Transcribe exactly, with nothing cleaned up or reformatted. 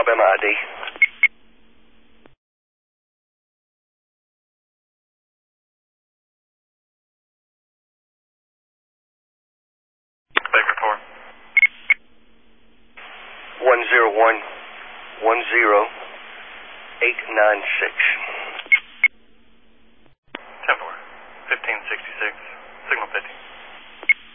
Alabama I D. Baker four. One zero one one zero eight nine six. ten four. Fifteen sixty six. Signal fifty.